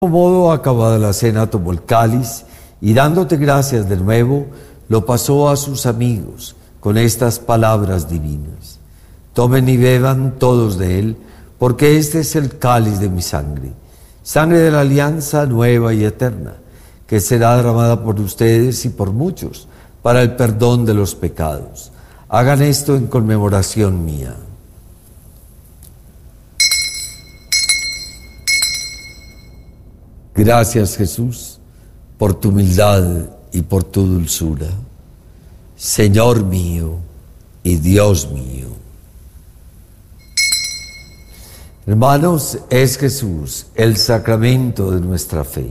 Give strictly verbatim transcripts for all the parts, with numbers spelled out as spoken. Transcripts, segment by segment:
Modo, acabada la cena, tomó el cáliz y dándote gracias de nuevo, lo pasó a sus amigos con estas palabras divinas. Tomen y beban todos de él, porque este es el cáliz de mi sangre, sangre de la alianza nueva y eterna, que será derramada por ustedes y por muchos para el perdón de los pecados. Hagan esto en conmemoración mía. Gracias, Jesús, por tu humildad y por tu dulzura. Señor mío y Dios mío. Hermanos, es Jesús el sacramento de nuestra fe.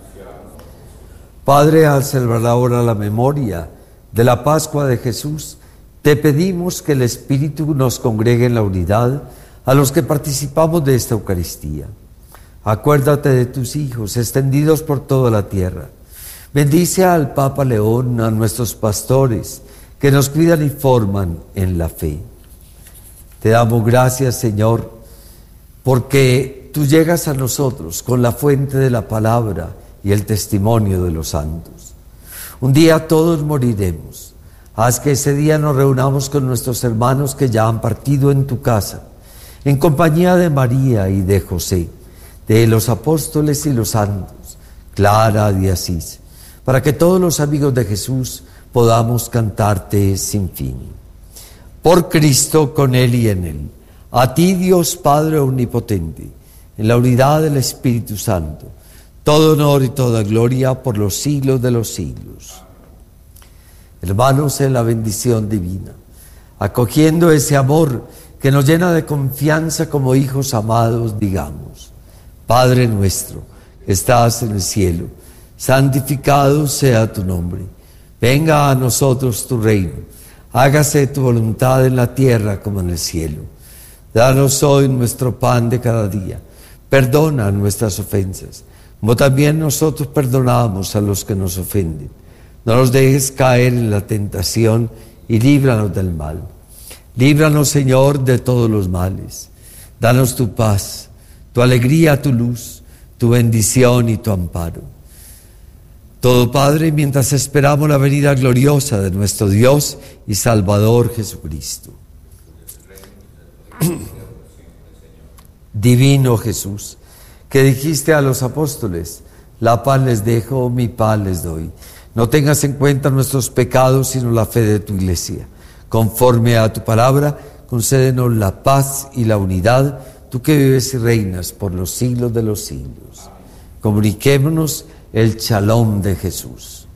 Padre, al celebrar ahora la memoria de la Pascua de Jesús, te pedimos que el Espíritu nos congregue en la unidad a los que participamos de esta Eucaristía. Acuérdate de tus hijos extendidos por toda la tierra. Bendice al Papa León, a nuestros pastores que nos cuidan y forman en la fe. Te damos gracias, Señor, porque tú llegas a nosotros con la fuente de la palabra y el testimonio de los santos. Un día todos moriremos. Haz que ese día nos reunamos con nuestros hermanos que ya han partido en tu casa, en compañía de María y de José, de los apóstoles y los santos, Clara de Asís, para que todos los amigos de Jesús podamos cantarte sin fin. Por Cristo, con Él y en Él, a ti Dios Padre Omnipotente, en la unidad del Espíritu Santo, todo honor y toda gloria por los siglos de los siglos. Hermanos, en la bendición divina, acogiendo ese amor que nos llena de confianza como hijos amados, digamos: Padre nuestro, que estás en el cielo, santificado sea tu nombre. Venga a nosotros tu reino. Hágase tu voluntad en la tierra como en el cielo. Danos hoy nuestro pan de cada día. Perdona nuestras ofensas, como también nosotros perdonamos a los que nos ofenden. No nos dejes caer en la tentación y líbranos del mal. Líbranos, Señor, de todos los males. Danos tu paz, tu alegría, tu luz, tu bendición y tu amparo. Todo, Padre, mientras esperamos la venida gloriosa de nuestro Dios y Salvador Jesucristo. Divino Jesús, que dijiste a los apóstoles: la paz les dejo, mi paz les doy. No tengas en cuenta nuestros pecados, sino la fe de tu Iglesia. Conforme a tu palabra, concédenos la paz y la unidad, tú que vives y reinas por los siglos de los siglos. Comuniquémonos el Shalom de Jesús.